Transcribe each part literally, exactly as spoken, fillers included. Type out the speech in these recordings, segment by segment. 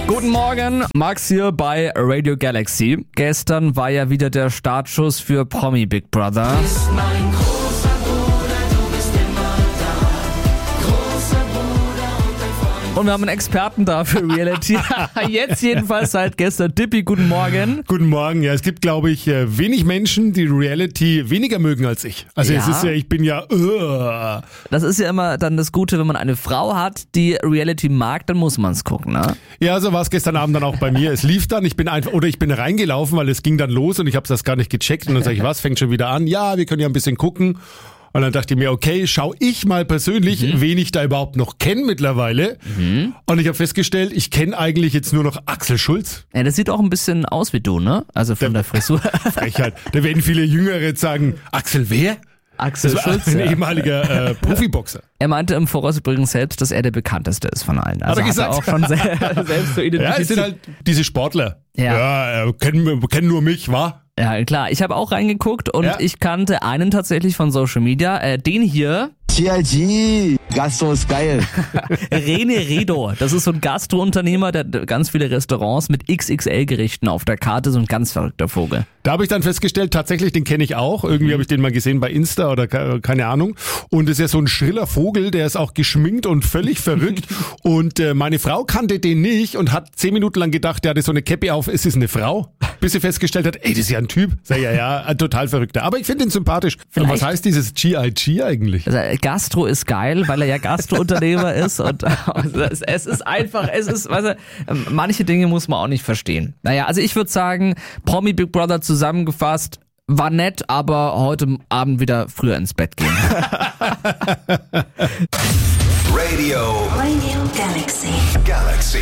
Guten Morgen, Max hier bei Radio Galaxy. Gestern war ja wieder der Startschuss für Promi Big Brother. Und wir haben einen Experten da für Reality. Jetzt jedenfalls seit gestern. Dippi, guten Morgen. Guten Morgen. Ja, es gibt, glaube ich, wenig Menschen, die Reality weniger mögen als ich. Also Ja. es ist ja, ich bin ja... Uh. Das ist ja immer dann das Gute, wenn man eine Frau hat, die Reality mag, dann muss man es gucken, ne? Ja, so war es gestern Abend dann auch bei mir. Es lief dann, ich bin einfach, oder ich bin reingelaufen, weil es ging dann los und ich habe das gar nicht gecheckt. Und dann sage ich, was, fängt schon wieder an? Ja, wir können ja ein bisschen gucken. Und dann dachte ich mir, okay, schau ich mal persönlich, mhm. wen ich da überhaupt noch kenne mittlerweile. Mhm. Und ich habe festgestellt, ich kenne eigentlich jetzt nur noch Axel Schulz. Ja, das sieht auch ein bisschen aus wie du, ne? Also von der, der Frisur. Frechheit. Da werden viele Jüngere jetzt sagen, Axel wer? Axel das war Schulz, ein ja. ehemaliger äh, Profiboxer. Er meinte im Voraus übrigens selbst, dass er der bekannteste ist von allen. Also hat er hat er gesagt? auch schon se- selbst so Ja, identifiziert. es sind halt diese Sportler. Ja. Ja, äh, kennen, kennen nur mich, wa? Ja, klar. Ich habe auch reingeguckt und Ja. ich kannte einen tatsächlich von Social Media. Äh, den hier, G I G, Gastro ist geil. René Redo. Das ist so ein Gastrounternehmer, der hat ganz viele Restaurants mit X X L-Gerichten auf der Karte. So ein ganz verrückter Vogel. Da habe ich dann festgestellt, tatsächlich, den kenne ich auch. Irgendwie habe ich den mal gesehen bei Insta oder ke- keine Ahnung. Und es ist ja so ein schriller Vogel, der ist auch geschminkt und völlig verrückt. Und äh, meine Frau kannte den nicht und hat zehn Minuten lang gedacht, der hatte so eine Cappy auf, ist es eine Frau? Bis sie festgestellt hat, ey, das ist ja ein Typ. Sag ja, ja, ein total verrückter. Aber ich finde ihn sympathisch. Und was heißt dieses G I G eigentlich? Also, Gastro ist geil, weil er ja Gastrounternehmer ist und es, es ist einfach, es ist, weißt du, manche Dinge muss man auch nicht verstehen. Naja, also ich würde sagen, Promi Big Brother zusammengefasst, war nett, aber heute Abend wieder früher ins Bett gehen. Radio Radio Galaxy. Galaxy.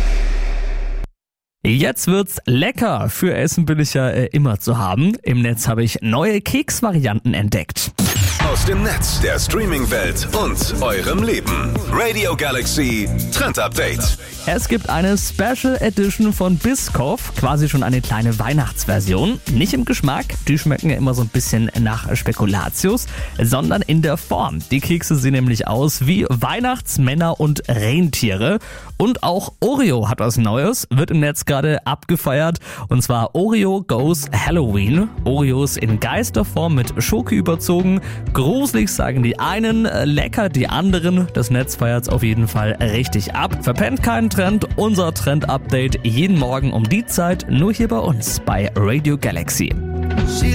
Jetzt wird's lecker. Für Essen bin ich ja äh, immer zu haben. Im Netz habe ich neue Keksvarianten entdeckt. Aus dem Netz, der Streaming-Welt und eurem Leben. Radio Galaxy Trend Update. Es gibt eine Special Edition von Biscoff, quasi schon eine kleine Weihnachtsversion. Nicht im Geschmack, die schmecken ja immer so ein bisschen nach Spekulatius, sondern in der Form. Die Kekse sehen nämlich aus wie Weihnachtsmänner und Rentiere. Und auch Oreo hat was Neues, wird im Netz gerade abgefeiert. Und zwar Oreo Goes Halloween. Oreos in Geisterform mit Schoki überzogen. Gruselig sagen die einen, lecker die anderen. Das Netz feiert's auf jeden Fall richtig ab. Verpennt keinen Trend, unser Trend-Update jeden Morgen um die Zeit, nur hier bei uns bei Radio Galaxy.